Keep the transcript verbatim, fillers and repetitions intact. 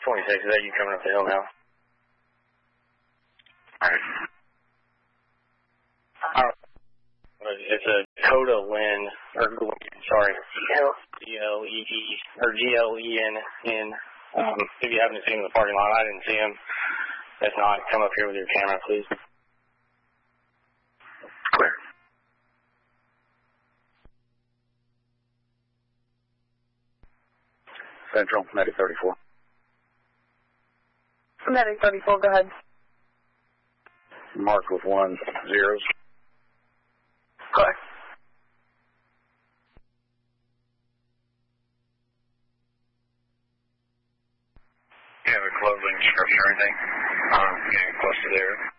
twenty-six, is that you coming up the hill now? Alright. Alright. It's a Dakota Lynn, or sorry, G L E E, or G L E N N. Um, if you haven't seen him in the parking lot, I didn't see him. If not, come up here with your camera, please. Clear. Central, Medic thirty-four. Medic thirty-four, go ahead. Marked with one zeros. Go ahead. You have a closing description or anything? Um, getting close to there.